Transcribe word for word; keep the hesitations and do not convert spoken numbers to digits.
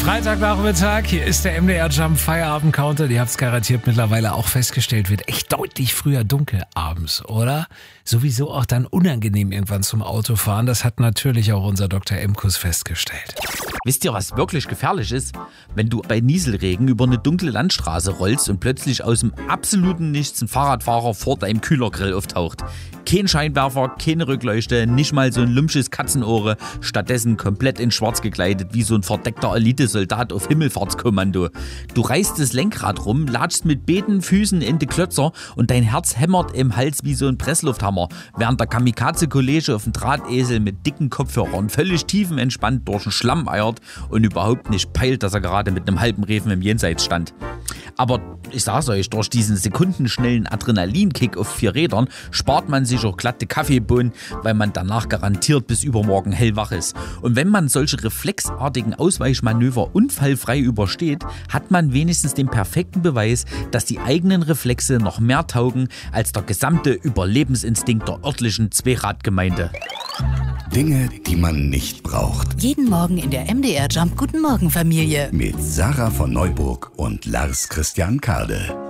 Freitagnachmittag, hier ist der M D R Jump Feierabend Counter. Ihr habt es garantiert mittlerweile auch festgestellt, wird echt deutlich früher dunkel abends, oder? Sowieso auch dann unangenehm irgendwann zum Autofahren. Das hat natürlich auch unser Doktor Emkus festgestellt. Wisst ihr, was wirklich gefährlich ist? Wenn du bei Nieselregen über eine dunkle Landstraße rollst und plötzlich aus dem absoluten Nichts ein Fahrradfahrer vor deinem Kühlergrill auftaucht. Kein Scheinwerfer, keine Rückleuchte, nicht mal so ein lumpsches Katzenohre, stattdessen komplett in schwarz gekleidet, wie so ein verdeckter Elitesoldat auf Himmelfahrtskommando. Du reißt das Lenkrad rum, latschst mit beiden Füßen in die Klötzer und dein Herz hämmert im Hals wie so ein Presslufthammer, während der Kamikaze-Kollege auf dem Drahtesel mit dicken Kopfhörern völlig tiefenentspannt durch den Schlamm eiert und überhaupt nicht peilt, dass er gerade mit einem halben Reifen im Jenseits stand. Aber ich sag's euch, durch diesen sekundenschnellen Adrenalinkick auf vier Rädern spart man sich auch glatte Kaffeebohnen, weil man danach garantiert bis übermorgen hellwach ist. Und wenn man solche reflexartigen Ausweichmanöver unfallfrei übersteht, hat man wenigstens den perfekten Beweis, dass die eigenen Reflexe noch mehr taugen als der gesamte Überlebensinstinkt der örtlichen Zweiradgemeinde. Dinge, die man nicht braucht. Jeden Morgen in der M D R Jump Guten Morgen Familie. Mit Sarah von Neuburg und Lars Christian Kade.